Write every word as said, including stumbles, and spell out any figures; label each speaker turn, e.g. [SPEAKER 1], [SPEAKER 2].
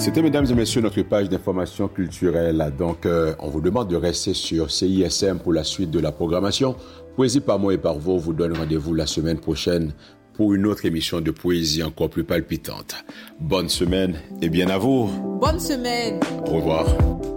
[SPEAKER 1] C'était, mesdames et messieurs, notre page d'information culturelle. Donc, euh, on vous demande de rester sur C I S M pour la suite de la programmation. Poésie par moi et par vous vous donne rendez-vous la semaine prochaine pour une autre émission de poésie encore plus palpitante. Bonne semaine et bien à vous.
[SPEAKER 2] Bonne semaine.
[SPEAKER 1] Au revoir.